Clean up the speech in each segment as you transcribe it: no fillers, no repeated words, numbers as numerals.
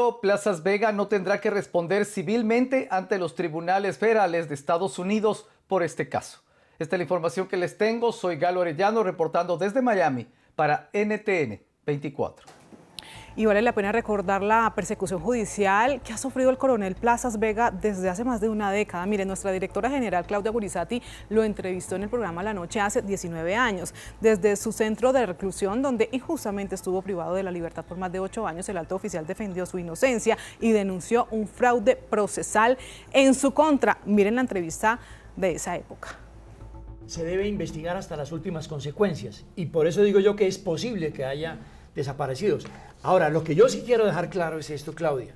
Arellano, Plazas Vega no tendrá que responder civilmente ante los tribunales federales de Estados Unidos por este caso. Esta es la información que les tengo. Soy Galo Arellano reportando desde Miami para NTN 24. Y vale la pena recordar la persecución judicial que ha sufrido el coronel Plazas Vega desde hace más de una década. Mire, nuestra directora general Claudia Gurizati lo entrevistó en el programa La Noche hace 19 años. Desde su centro de reclusión, donde injustamente estuvo privado de la libertad por más de 8 años, el alto oficial defendió su inocencia y denunció un fraude procesal en su contra. Miren la entrevista de esa época. Se debe investigar hasta las últimas consecuencias y por eso digo yo que es posible que haya desaparecidos. Ahora, lo que yo sí quiero dejar claro es esto, Claudia.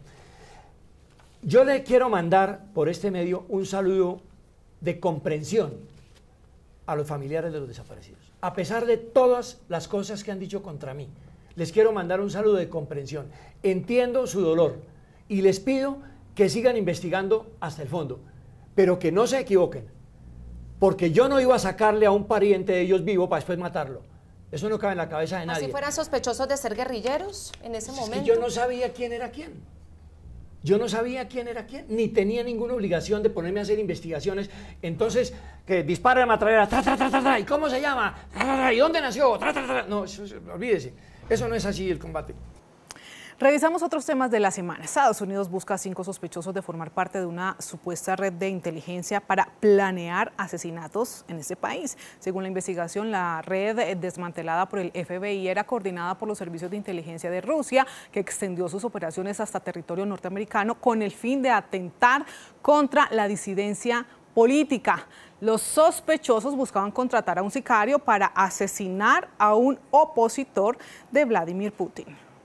Yo le quiero mandar por este medio un saludo de comprensión a los familiares de los desaparecidos. A pesar de todas las cosas que han dicho contra mí, les quiero mandar un saludo de comprensión. Entiendo su dolor y les pido que sigan investigando hasta el fondo, pero que no se equivoquen, porque yo no iba a sacarle a un pariente de ellos vivo para después matarlo. Eso no cabe en la cabeza de nadie. ¿Así fueran sospechosos de ser guerrilleros en ese momento? Es que yo no sabía quién era quién. Yo no sabía quién era quién, ni tenía ninguna obligación de ponerme a hacer investigaciones. Entonces, que dispara la metralleta, tra, tra, tra, tra, tra, ¿y cómo se llama? Tra, tra, tra, ¿y dónde nació? Tra, tra, tra. No, olvídese. Eso no es así el combate. Revisamos otros temas de la semana. Estados Unidos busca a 5 sospechosos de formar parte de una supuesta red de inteligencia para planear asesinatos en ese país. Según la investigación, la red desmantelada por el FBI era coordinada por los servicios de inteligencia de Rusia, que extendió sus operaciones hasta territorio norteamericano con el fin de atentar contra la disidencia política. Los sospechosos buscaban contratar a un sicario para asesinar a un opositor de Vladimir Putin.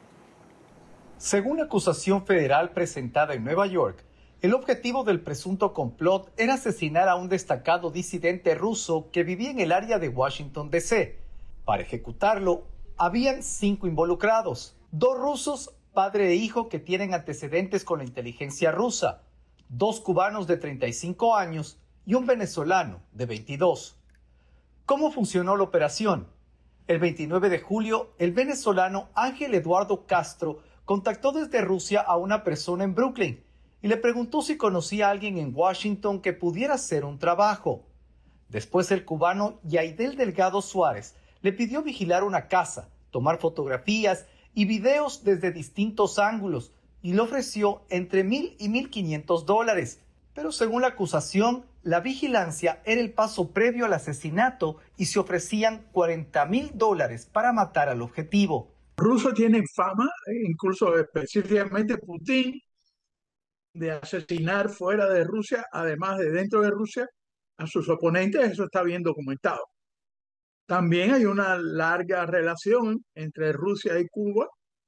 Según la acusación federal presentada en Nueva York, el objetivo del presunto complot era asesinar a un destacado disidente ruso que vivía en el área de Washington, D.C. Para ejecutarlo, habían 5 involucrados, 2 rusos, padre e hijo que tienen antecedentes con la inteligencia rusa, 2 cubanos de 35 años y un venezolano de 22. ¿Cómo funcionó la operación? El 29 de julio, el venezolano Ángel Eduardo Castro contactó desde Rusia a una persona en Brooklyn y le preguntó si conocía a alguien en Washington que pudiera hacer un trabajo. Después el cubano Yaidel Delgado Suárez le pidió vigilar una casa, tomar fotografías y videos desde distintos ángulos y le ofreció entre $1,000 y $1,500. Pero según la acusación, la vigilancia era el paso previo al asesinato y se ofrecían $40,000 para matar al objetivo. Rusos tienen fama, incluso específicamente Putin, de asesinar fuera de Rusia, además de dentro de Rusia, a sus oponentes. Eso está bien documentado. También hay una larga relación entre Rusia y Cuba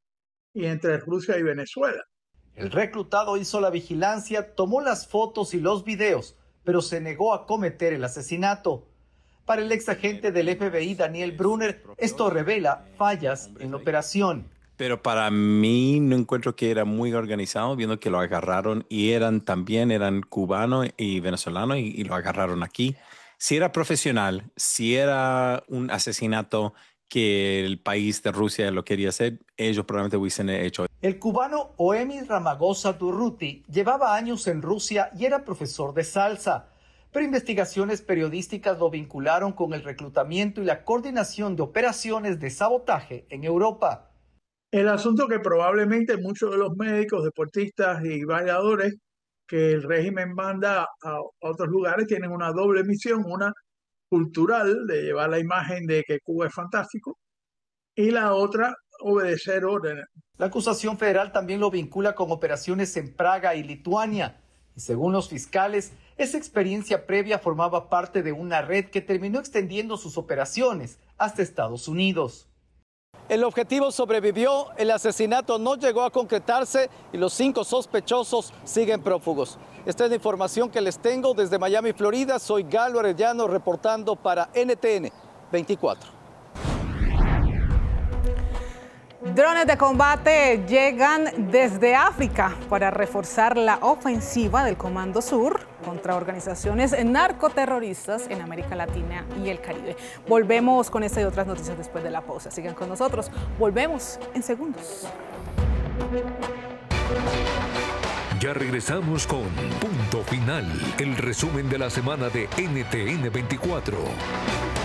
y entre Rusia y Venezuela. El reclutado hizo la vigilancia, tomó las fotos y los videos, pero se negó a cometer el asesinato. Para el ex agente del FBI, Daniel Brunner, esto revela fallas en la operación. Pero para mí no encuentro que era muy organizado, viendo que lo agarraron y eran cubano y venezolano y lo agarraron aquí. Si era profesional, si era un asesinato que el país de Rusia lo quería hacer, ellos probablemente hubiesen hecho. El cubano Oemi Ramagosa Durruti llevaba años en Rusia y era profesor de salsa. Pero investigaciones periodísticas lo vincularon con el reclutamiento y la coordinación de operaciones de sabotaje en Europa. El asunto que probablemente muchos de los médicos, deportistas y bailadores que el régimen manda a otros lugares tienen una doble misión, una cultural de llevar la imagen de que Cuba es fantástico y la otra obedecer órdenes. La acusación federal también lo vincula con operaciones en Praga y Lituania. Y según los fiscales, esa experiencia previa formaba parte de una red que terminó extendiendo sus operaciones hasta Estados Unidos. El objetivo sobrevivió, el asesinato no llegó a concretarse y los 5 sospechosos siguen prófugos. Esta es la información que les tengo desde Miami, Florida. Soy Galo Arellano reportando para NTN 24. Drones de combate llegan desde África para reforzar la ofensiva del Comando Sur contra organizaciones narcoterroristas en América Latina y el Caribe. Volvemos con esta y otras noticias después de la pausa. Sigan con nosotros. Volvemos en segundos. Ya regresamos con Punto Final, el resumen de la semana de NTN 24.